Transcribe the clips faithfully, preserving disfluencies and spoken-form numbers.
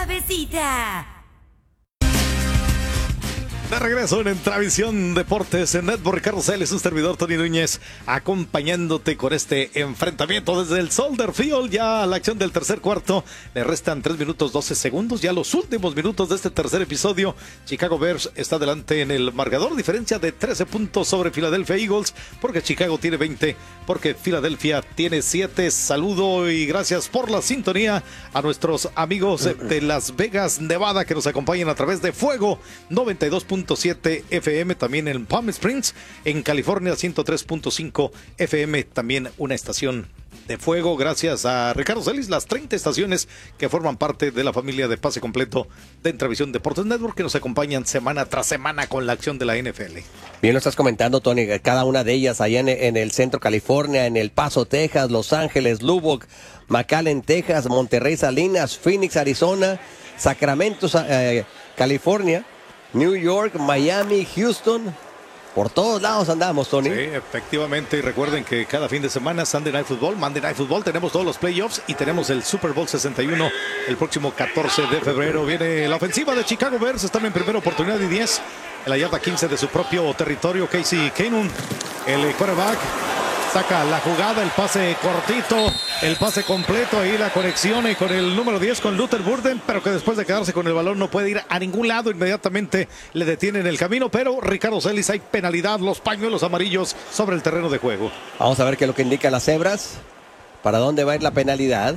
Cabecita. De regreso en Entravisión Deportes en Network, Ricardo Celis, un servidor Tony Núñez, acompañándote con este enfrentamiento desde el Soldier Field. Ya la acción del tercer cuarto, le restan tres minutos doce segundos, ya los últimos minutos de este tercer episodio. Chicago Bears está adelante en el marcador, diferencia de trece puntos sobre Philadelphia Eagles, porque Chicago tiene veinte, porque Filadelfia tiene siete. Saludo y gracias por la sintonía a nuestros amigos de Las Vegas, Nevada, que nos acompañan a través de Fuego noventa y dos punto siete F M, también en Palm Springs, en California ciento tres punto cinco F M, también una estación de Fuego. Gracias a Ricardo Celis, las treinta estaciones que forman parte de la familia de Pase Completo de Entravisión Deportes Network, que nos acompañan semana tras semana con la acción de la N F L. Bien lo estás comentando, Tony, cada una de ellas allá en, en el centro California, en El Paso, Texas, Los Ángeles, Lubbock, McAllen, Texas, Monterrey, Salinas, Phoenix, Arizona, Sacramento, eh, California, New York, Miami, Houston, por todos lados andamos, Tony. Sí, efectivamente, y recuerden que cada fin de semana Sunday Night Football, Monday Night Football, tenemos todos los playoffs y tenemos el Super Bowl sesenta y uno el próximo catorce de febrero. Viene la ofensiva de Chicago Bears, están en primera oportunidad y diez, en la yarda quince de su propio territorio. Casey Keenum, el quarterback, saca la jugada, el pase cortito, el pase completo, ahí la conexión y con el número diez con Luther Burden, pero que después de quedarse con el balón no puede ir a ningún lado, inmediatamente le detienen el camino, pero Ricardo Celis, hay penalidad, los pañuelos amarillos sobre el terreno de juego. Vamos a ver qué es lo que indican las cebras, para dónde va a ir la penalidad.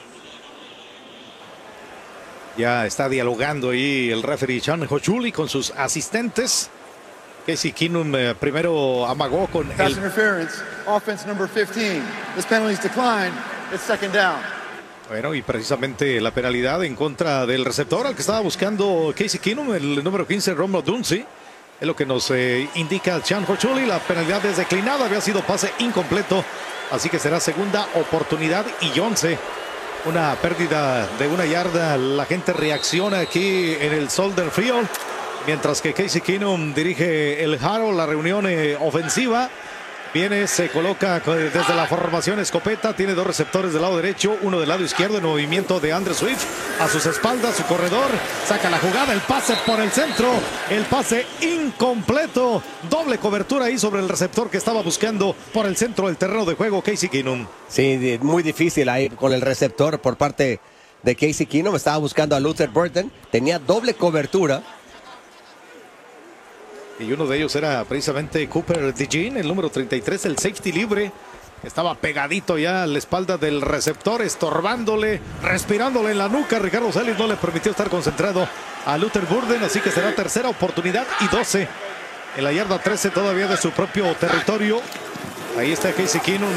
Ya está dialogando ahí el referee Sean Hochuli con sus asistentes. Casey Keenum eh, primero amagó con Pass el... interference, offense number fifteen. This penalty is declined. It's second down. Bueno, y precisamente la penalidad en contra del receptor al que estaba buscando Casey Keenum, el número quince, Romeo Dunsi. Es lo que nos eh, indica Sean Hochuli. La penalidad es declinada, había sido pase incompleto, así que será segunda oportunidad y once. Una pérdida de una yarda. La gente reacciona aquí en el Soldier Field, mientras que Casey Keenum dirige el Harold, la reunión eh, ofensiva. Viene, se coloca desde la formación escopeta, tiene dos receptores del lado derecho, uno del lado izquierdo, el movimiento de Andre Swift a sus espaldas, su corredor, saca la jugada, el pase por el centro, el pase incompleto, doble cobertura ahí sobre el receptor que estaba buscando por el centro del terreno de juego Casey Keenum. Sí, muy difícil ahí con el receptor por parte de Casey Keenum, estaba buscando a Luther Burden, tenía doble cobertura. Y uno de ellos era precisamente Cooper DeJean, el número treinta y tres, el safety libre. Estaba pegadito ya a la espalda del receptor, estorbándole, respirándole en la nuca. Ricardo Celis no le permitió estar concentrado a Luther Burden, así que será tercera oportunidad y doce. En la yarda trece todavía de su propio territorio. Ahí está Casey Keenum.